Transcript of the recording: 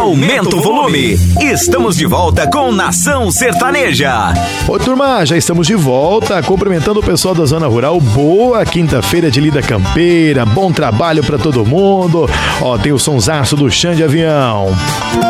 Aumenta o volume. Estamos de volta com Nação Sertaneja. Ô turma, já estamos de volta, cumprimentando o pessoal da Zona Rural. Boa quinta-feira de lida campeira, bom trabalho pra todo mundo. Ó, tem o sonsaço do Xande Avião.